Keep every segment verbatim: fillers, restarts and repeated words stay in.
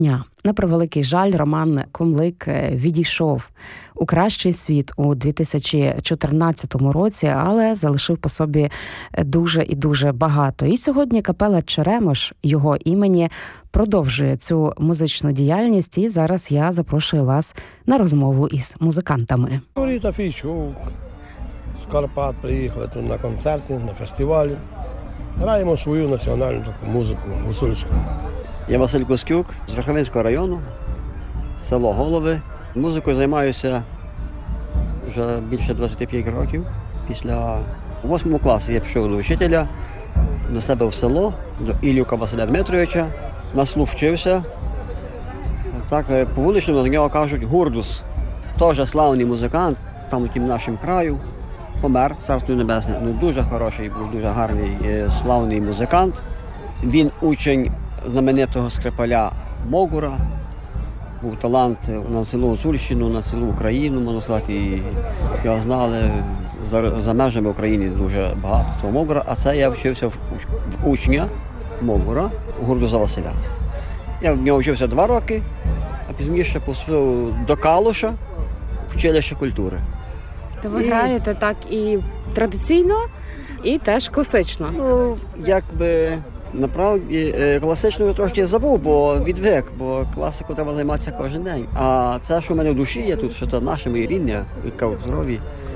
дня. На превеликий жаль, Роман Комлик відійшов у кращий світ у дві тисячі чотирнадцятому році, але залишив по собі дуже і дуже багато. І сьогодні капела Черемош його імені продовжує цю музичну діяльність, і зараз я запрошую вас на розмову із музикантами. Ріта Фійчук, з Карпат приїхали тут на концерти, на фестивалі. Граємо свою національну таку музику гуцульську. Я Василь Коскюк з Верховинського району, село Голови. Музикою займаюся вже більше двадцять п'ять років. Після восьмого класу я пішов до вчителя, до себе в село, до Ілюка Василя Дмитровича. На слух вчився. Так, по вуличному на нього кажуть Гурдус. Теж славний музикант, там у тім нашому краю. Помер, царство небесне. Ну, дуже хороший, був дуже гарний, славний музикант. Він учень знаменитого скрипаля Могура. Був талант на цілу Гуцульщину, на цілу Україну, можна сказати. І його знали за, за межами України дуже багато того Могура. А це я вчився в, в учня Могура, Гурдуза Василя. Я в нього вчився два роки, а пізніше поступив до Калуша, в училище культури. То ви і... граєте так і традиційно, і теж класично? Ну, якби, направді, класично я трошки забув, бо відвик, бо класику треба займатися кожен день. А це, що в мене в душі є тут, що то наше моє рідне, яке в здоров'ї,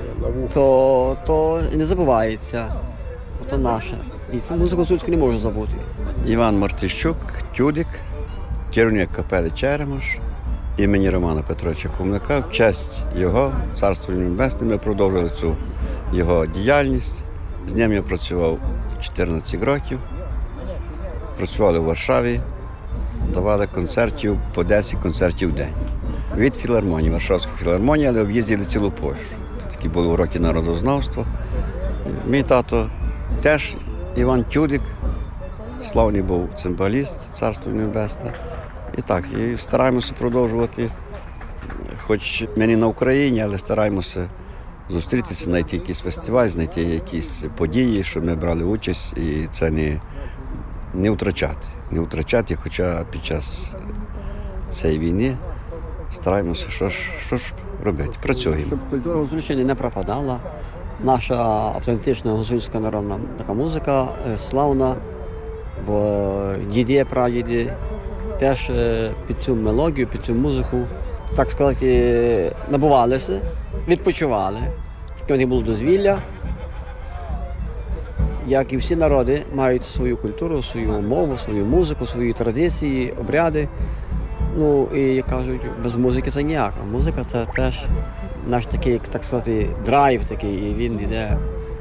то, то не забувається, то наше. І цю музику гуцульську не можу забути. Іван Мартищук, тюдик, керівник капели Черемош імені Романа Петровича Комлика. В честь його, царство небесне, ми продовжили цю його діяльність. З ним я працював чотирнадцять років. Працювали в Варшаві, давали концертів по десять концертів в день. Від філармонії, Варшавської філармонії, але об'їздили цілу Польщу. Такі були уроки народознавства. Мій тато теж Іван Тюдик, славний був цимбаліст, царство небесне. І так, і стараємося продовжувати, хоч ми не на Україні, але стараємося зустрітися, знайти якийсь фестиваль, знайти якісь події, щоб ми брали участь, і це не, не втрачати. Не втрачати, хоча під час цієї війни стараємося, що ж, що ж робити, працюємо. Щоб культура Гуцульщини не пропадала, наша автентична гуцульська народна така музика славна, бо діди, прадіди теж під цю мелодію, під цю музику, так сказати, набувалися, відпочивали. Таке у них було дозвілля. Як і всі народи, мають свою культуру, свою мову, свою музику, свої традиції, обряди. Ну, і, як кажуть, без музики це ніяк. Музика – це теж наш такий, так сказати, драйв такий, і він йде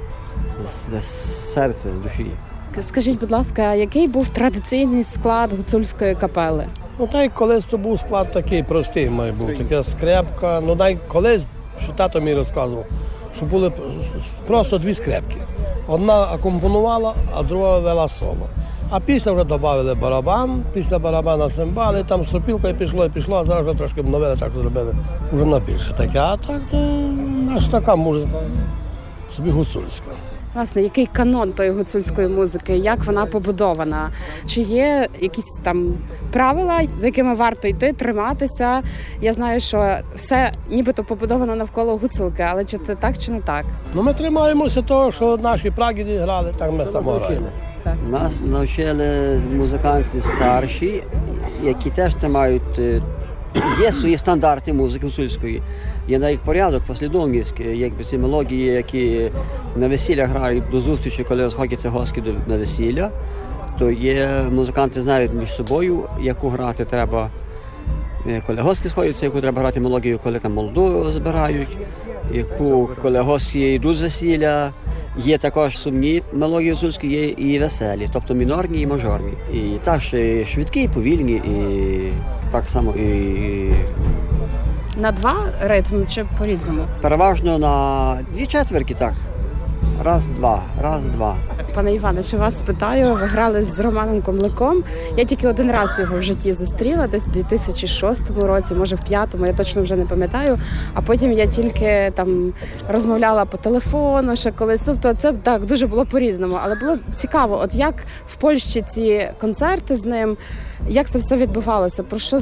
з, з серця, з душі. Скажіть, будь ласка, який був традиційний склад гуцульської капели? Ну, так колись то був склад такий простий, має бути, така скрепка. Ну, так колись, що тато мені розказував, що були просто дві скрепки. Одна акомпонувала, а друга вела соло. А після вже додали барабан, після барабана цимбали, там сопілка і пішло, і пішло, а зараз вже трошки обновили, так зробили вже на більше таке. А так, то наша така музика собі гуцульська. Власне, який канон тої гуцульської музики, як вона побудована? Чи є якісь там правила, за якими варто йти, триматися? Я знаю, що все нібито побудовано навколо гуцулки, але чи це так, чи не так? Ну, ми тримаємося того, що наші прадіди грали, так ми само граємо. Нас навчили музиканти старші, які теж мають, є свої стандарти музики гуцульської. Є навіть порядок, послідовність, якби ці мелодії, які на весілля грають до зустрічі, коли розходяться гості на весілля, то є музиканти знають між собою, яку грати треба, коли гості сходяться, яку треба грати мелодію, коли там молоду збирають, яку, коли гості йдуть з весілля. Є також сумні мелодії гуцульські, є і веселі, тобто мінорні і мажорні. І так, і швидкі, і повільні, і так само і... На два ритми чи по-різному? Переважно на дві четверки, так. Раз, два, раз, два. Пане Іване, ще вас спитаю, ви грали з Романом Комликом. Я тільки один раз його в житті зустріла, десь у дві тисячі шостому році, може в п'ятому, я точно вже не пам'ятаю. А потім я тільки там розмовляла по телефону ще колись. Тобто це так дуже було по-різному. Але було цікаво, от як в Польщі ці концерти з ним, як це все відбувалося, про що